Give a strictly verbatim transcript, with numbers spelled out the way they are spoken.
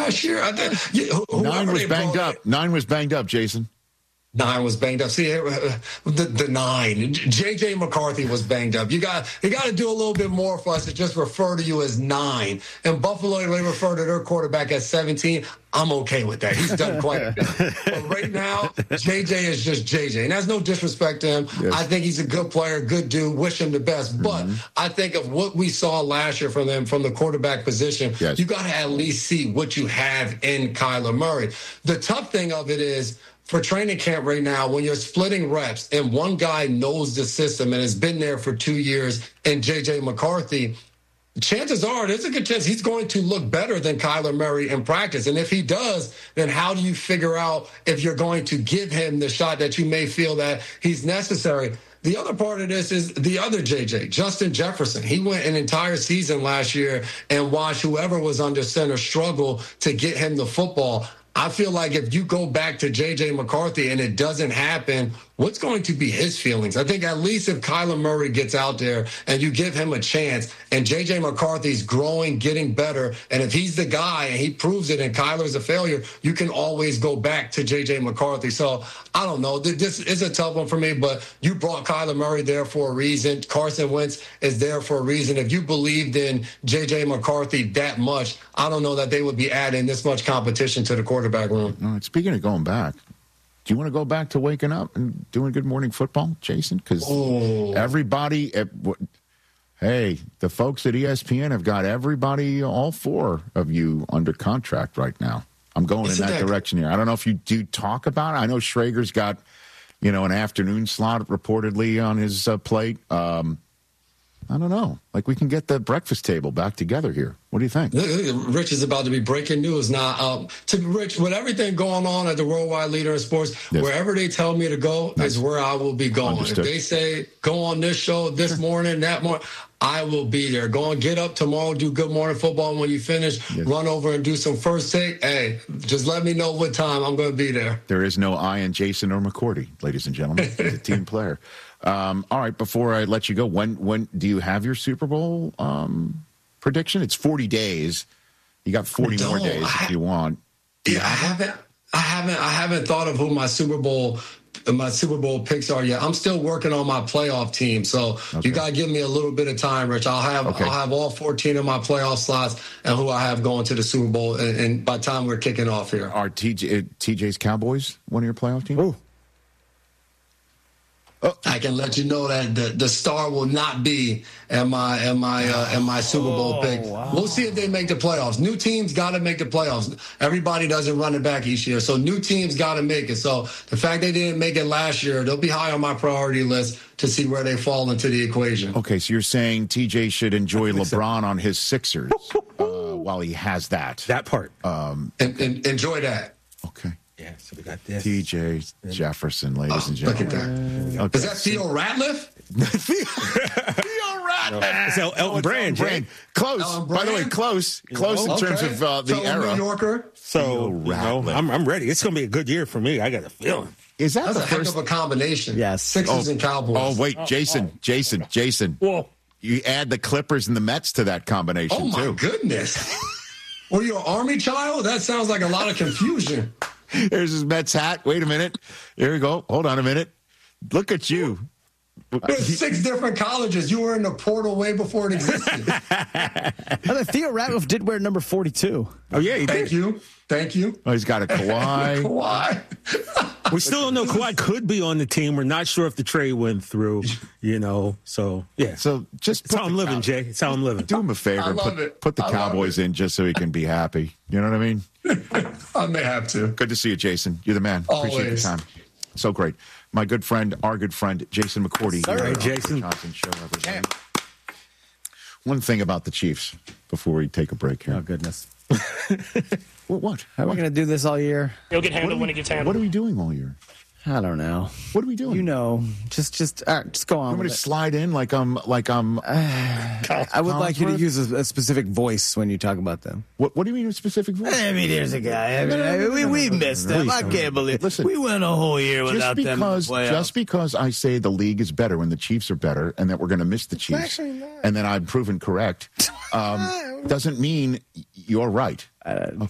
last year? I think, yeah, Nine was banged up. In. Nine was banged up, Jason. Nine was banged up. See, uh, the, the nine. J J. McCarthy was banged up. You got you got to do a little bit more for us to just refer to you as nine. And Buffalo, they refer to their quarterback as seventeen. I'm okay with that. He's done quite a bit. But right now, J J is just J J. And that's no disrespect to him. Yes. I think he's a good player, good dude. Wish him the best. Mm-hmm. But I think of what we saw last year from them, from the quarterback position, yes. you got to at least see what you have in Kyler Murray. The tough thing of it is, for training camp right now, when you're splitting reps and one guy knows the system and has been there for two years and J J. McCarthy, chances are there's a good chance he's going to look better than Kyler Murray in practice. And if he does, then how do you figure out if you're going to give him the shot that you may feel that he's necessary? The other part of this is the other J J, Justin Jefferson. He went an entire season last year and watched whoever was under center struggle to get him the football. I feel like if you go back to J J. McCarthy and it doesn't happen, what's going to be his feelings? I think at least if Kyler Murray gets out there and you give him a chance and J J. McCarthy's growing, getting better, and if he's the guy and he proves it and Kyler's a failure, you can always go back to J J. McCarthy. So I don't know. This is a tough one for me, but you brought Kyler Murray there for a reason. Carson Wentz is there for a reason. If you believed in J J. McCarthy that much, I don't know that they would be adding this much competition to the quarterback room. No, speaking of going back, do you want to go back to waking up and doing Good Morning Football, Jason? Because oh. everybody, hey, the folks at E S P N have got everybody, all four of you, under contract right now. I'm going Isn't in that, that direction here. I don't know if you do talk about it. I know Schrager's got, you know, an afternoon slot reportedly on his uh, plate. Um, I don't know. Like, we can get the breakfast table back together here. What do you think? Rich is about to be breaking news now. Um, to Rich, with everything going on at the Worldwide Leader in Sports, yes. wherever they tell me to go nice. is where I will be going. Understood. If they say, go on this show this morning, that morning, I will be there. Go and get up tomorrow, do Good Morning Football. And when you finish, yes. run over and do some first take. Hey, just let me know what time I'm going to be there. There is no I in Jason or McCourty, ladies and gentlemen. He's a team player. Um, all right, before I let you go, when when do you have your Super Bowl um, prediction? It's forty days. You got forty more days I, if you want. Yeah, I haven't, I haven't, I haven't thought of who my Super Bowl, my Super Bowl picks are yet. I'm still working on my playoff team, so okay. you gotta give me a little bit of time, Rich. I'll have, okay. I'll have all fourteen of my playoff slots and who I have going to the Super Bowl, and, and by the time we're kicking off here, are T J, T J's Cowboys one of your playoff teams? Ooh. Oh. I can let you know that the, the star will not be in my in my uh, in my Super Bowl oh, pick. Wow. We'll see if they make the playoffs. New teams got to make the playoffs. Everybody doesn't run it back each year, so new teams got to make it. So the fact they didn't make it last year, they'll be high on my priority list to see where they fall into the equation. Okay, so you're saying T J should enjoy LeBron so. on his Sixers uh, while he has that. That part. Um, and, and enjoy that. Okay. Yeah, so we got this. T J Jefferson, ladies oh, and gentlemen. Look at that. Okay. Is that Theo Ratliff? Theo Ratliff. No, it's El- Elton Brand, Brand. Close. Elton Brand? By the way, close. Close oh, in terms okay. of uh, the Fellow era. New Yorker. So, you know, I'm, I'm ready. It's going to be a good year for me. I got a feeling. Is that That's the a first... heck of a combination. Yes. Sixers oh, and Cowboys. Oh, wait, Jason, oh, oh. Jason, Jason. Whoa. You add the Clippers and the Mets to that combination, oh, my too. goodness. Were you an Army child? That sounds like a lot of confusion. There's his Mets hat. Wait a minute. Here we go. Hold on a minute. Look at you. There's six different colleges. You were in the portal way before it existed. Theo Ratliff did wear number forty-two. Oh, yeah, he Thank did. you. Thank you. Oh, he's got a Kawhi. Kawhi. We still don't know. Kawhi could be on the team. We're not sure if the trade went through, you know. So, yeah. So just It's how I'm living, Jay. It's how I'm living. Do him a favor. I love put, it. put the I Cowboys in just so he can be happy. You know what I mean? I may have to. Good to see you, Jason. You're the man. Always. Appreciate your time. So great. My good friend, our good friend, Jason McCourty. All right, Jason. Johnson Show, everybody. One thing about the Chiefs before we take a break here. Oh, goodness. Well, what? Are we going to do this all year? It'll get handled when it gets handled. What are we doing all year? I don't know. What are we doing? You know, just just all right, just go on. You want me to slide in like I'm like I'm. Uh, I would like you to use a, a specific voice when you talk about them. What What do you mean a specific voice? I mean, there's a guy. I mean, I mean we we missed them. I can't believe. Listen, we went a whole year without just because, them. Just because I say the league is better when the Chiefs are better, and that we're going to miss the Chiefs, and then I'm proven correct, um, doesn't mean you're right. Uh,